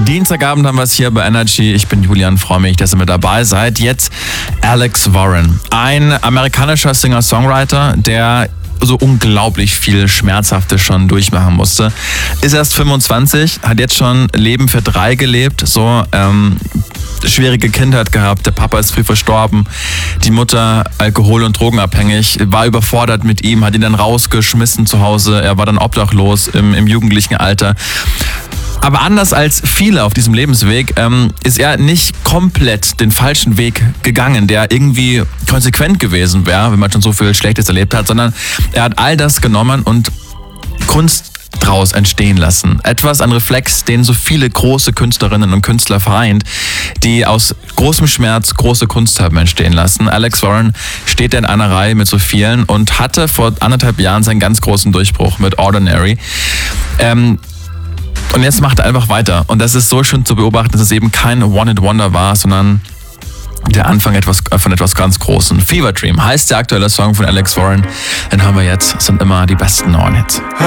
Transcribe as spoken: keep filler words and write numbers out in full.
Dienstagabend haben wir es hier bei Energy. Ich bin Julian, freue mich, dass ihr mit dabei seid. Jetzt Alex Warren, ein amerikanischer Singer-Songwriter, der so unglaublich viel Schmerzhaftes schon durchmachen musste. Ist erst fünfundzwanzig, hat jetzt schon Leben für drei gelebt, so ähm, schwierige Kindheit gehabt, der Papa ist früh verstorben, die Mutter alkohol- und drogenabhängig, war überfordert mit ihm, hat ihn dann rausgeschmissen zu Hause, er war dann obdachlos im, im jugendlichen Alter. Aber anders als viele auf diesem Lebensweg ähm, ist er nicht komplett den falschen Weg gegangen, der irgendwie konsequent gewesen wäre, wenn man schon so viel Schlechtes erlebt hat, sondern er hat all das genommen und Kunst draus entstehen lassen. Etwas, ein Reflex, den so viele große Künstlerinnen und Künstler vereint, die aus großem Schmerz große Kunst haben entstehen lassen. Alex Warren steht in einer Reihe mit so vielen und hatte vor anderthalb Jahren seinen ganz großen Durchbruch mit Ordinary. Ähm, Und jetzt macht er einfach weiter. Und das ist so schön zu beobachten, dass es eben kein One-Hit-Wonder war, sondern der Anfang etwas, von etwas ganz Großem. Fever Dream heißt der aktuelle Song von Alex Warren. Den haben wir jetzt, sind immer die besten neuen Hits.